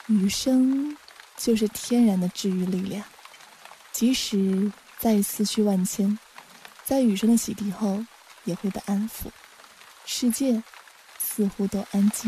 雨声就是天然的治愈力量，即使再思绪万千，在雨声的洗涤后也会被安抚，世界似乎都安静。